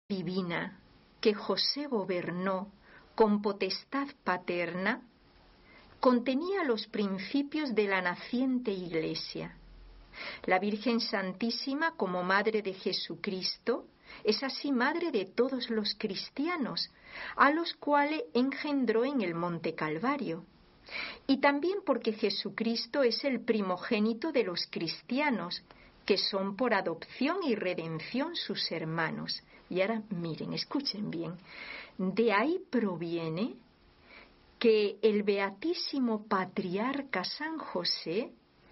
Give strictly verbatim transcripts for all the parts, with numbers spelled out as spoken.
divina que José gobernó con potestad paterna contenía los principios de la naciente Iglesia. La Virgen Santísima, como Madre de Jesucristo, es así Madre de todos los cristianos, a los cuales engendró en el Monte Calvario. Y también porque Jesucristo es el primogénito de los cristianos, que son por adopción y redención sus hermanos. Y ahora miren, escuchen bien, de ahí proviene que el beatísimo patriarca San José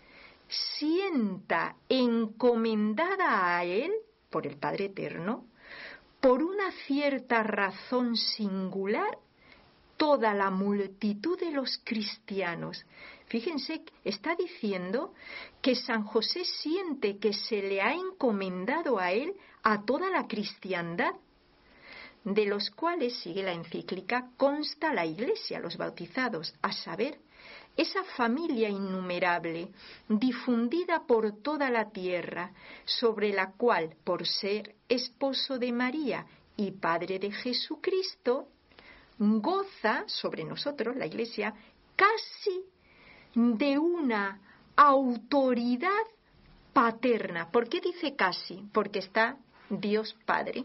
sienta encomendada a él, por el Padre Eterno, por una cierta razón singular, toda la multitud de los cristianos. Fíjense, está diciendo que San José siente que se le ha encomendado a él a toda la cristiandad, de los cuales, sigue la encíclica, consta la Iglesia, los bautizados, a saber, esa familia innumerable, difundida por toda la tierra, sobre la cual, por ser esposo de María y padre de Jesucristo, goza sobre nosotros, la Iglesia, casi de una autoridad paterna. ¿Por qué dice casi? Porque está Dios Padre.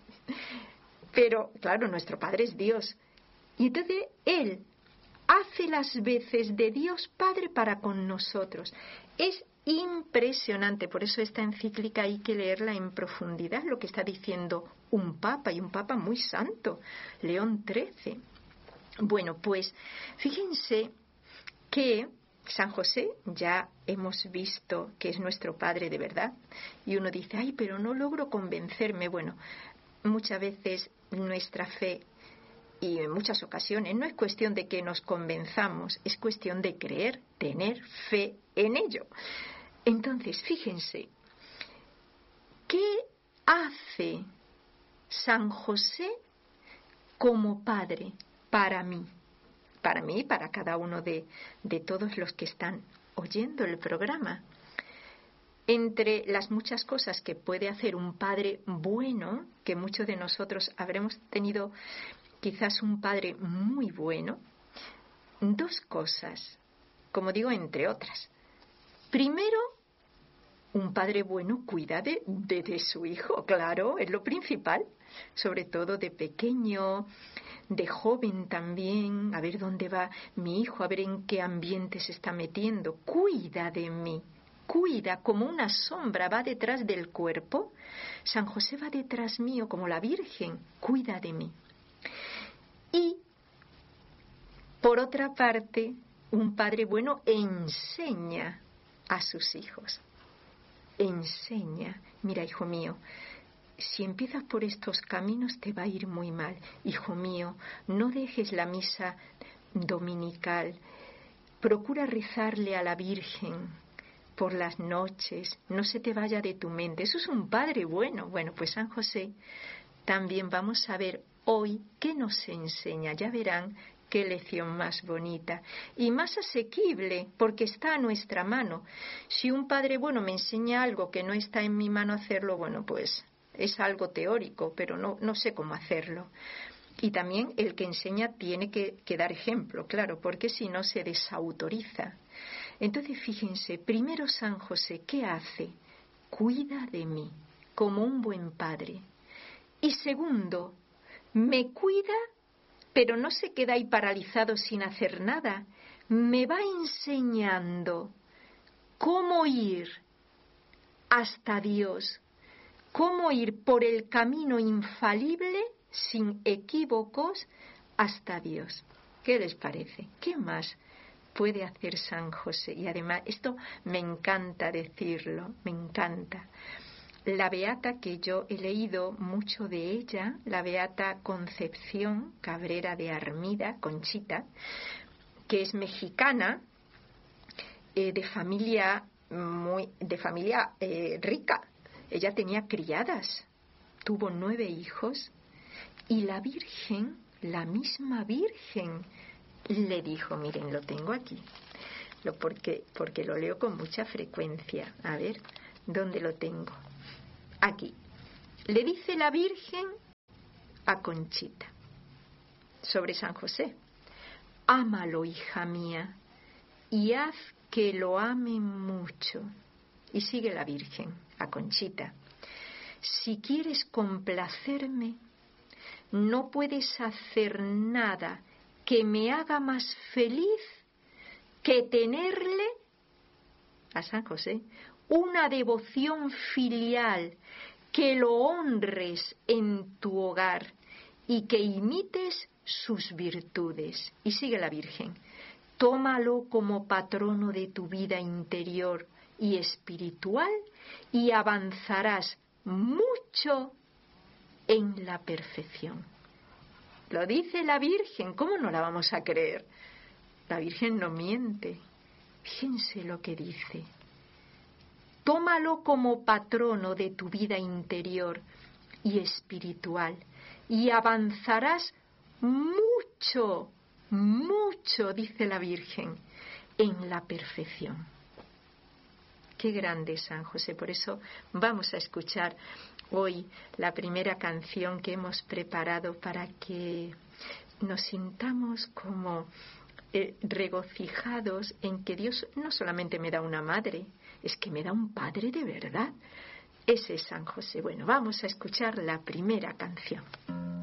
Pero, claro, nuestro Padre es Dios. Y entonces Él hace las veces de Dios Padre para con nosotros. Es impresionante, por eso esta encíclica hay que leerla en profundidad, lo que está diciendo un papa, y un papa muy santo, León trece. Bueno, pues fíjense que San José ya hemos visto que es nuestro Padre de verdad, y uno dice, ay, pero no logro convencerme. Bueno, muchas veces nuestra fe, y en muchas ocasiones, no es cuestión de que nos convenzamos, es cuestión de creer, tener fe en ello. Entonces, fíjense, ¿qué hace San José como padre para mí? Para mí y para cada uno de, de todos los que están oyendo el programa. Entre las muchas cosas que puede hacer un padre bueno, que muchos de nosotros habremos tenido quizás un padre muy bueno, dos cosas, como digo, entre otras. Primero, un padre bueno cuida de, de, de su hijo, claro, es lo principal, sobre todo de pequeño, de joven también, a ver dónde va mi hijo, a ver en qué ambiente se está metiendo, cuida de mí. Cuida como una sombra, va detrás del cuerpo. San José va detrás mío como la Virgen, cuida de mí. Y, por otra parte, un padre bueno enseña a sus hijos. Enseña, mira, hijo mío, si empiezas por estos caminos te va a ir muy mal. Hijo mío, no dejes la misa dominical. Procura rezarle a la Virgen por las noches, no se te vaya de tu mente. Eso es un padre bueno. Bueno, pues San José también vamos a ver hoy qué nos enseña. Ya verán qué lección más bonita y más asequible, porque está a nuestra mano. Si un padre bueno me enseña algo que no está en mi mano hacerlo, bueno, pues es algo teórico, pero no, no sé cómo hacerlo. Y también el que enseña tiene que, que dar ejemplo, claro, porque si no se desautoriza. Entonces, fíjense, primero San José, ¿qué hace? Cuida de mí, como un buen padre. Y segundo, me cuida, pero no se queda ahí paralizado sin hacer nada. Me va enseñando cómo ir hasta Dios, cómo ir por el camino infalible, sin equívocos, hasta Dios. ¿Qué les parece? ¿Qué más puede hacer San José? Y además, esto me encanta decirlo, me encanta. La beata que yo he leído mucho de ella, la beata Concepción Cabrera de Armida, Conchita, que es mexicana, eh, de familia muy, de familia eh, rica. Ella tenía criadas, tuvo nueve hijos, y la Virgen, la misma Virgen, le dijo, miren, lo tengo aquí, lo porque, porque lo leo con mucha frecuencia. A ver, ¿dónde lo tengo? Aquí. Le dice la Virgen a Conchita. Sobre San José. Ámalo, hija mía, y haz que lo ame mucho. Y sigue la Virgen a Conchita. Si quieres complacerme, no puedes hacer nada que me haga más feliz que tenerle, a San José, una devoción filial, que lo honres en tu hogar y que imites sus virtudes. Y sigue la Virgen. Tómalo como patrono de tu vida interior y espiritual y avanzarás mucho en la perfección. Lo dice la Virgen, ¿cómo no la vamos a creer? La Virgen no miente. Fíjense lo que dice. Tómalo como patrono de tu vida interior y espiritual y avanzarás mucho, mucho, dice la Virgen, en la perfección. Qué grande es San José. Por eso vamos a escuchar hoy la primera canción que hemos preparado para que nos sintamos como eh, regocijados en que Dios no solamente me da una madre, es que me da un padre de verdad. Ese es San José. Bueno, vamos a escuchar la primera canción.